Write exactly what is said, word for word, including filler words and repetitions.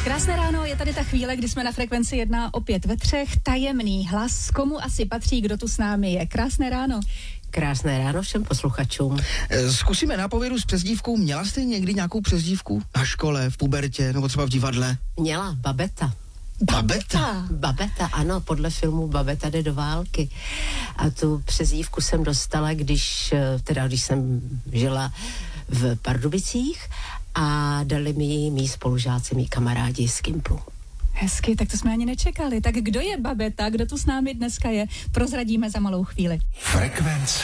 Krásné ráno, je tady ta chvíle, kdy jsme na Frekvenci jedna opět ve třech. Tajemný hlas, komu asi patří, kdo tu s námi je. Krásné ráno. Krásné ráno všem posluchačům. Zkusíme nápovědu s přezdívkou. Měla jste někdy nějakou přezdívku? Na škole, v pubertě, nebo třeba v divadle? Měla, Babeta. Babeta? Babeta, ano, podle filmu Babeta jde do války. A tu přezdívku jsem dostala, když, teda když jsem žila v Pardubicích a dali mi ji mý spolužáci, mý kamarádi z Kimplu. Hezky, tak to jsme ani nečekali. Tak kdo je Babeta, kdo tu s námi dneska je, prozradíme za malou chvíli. Frekvence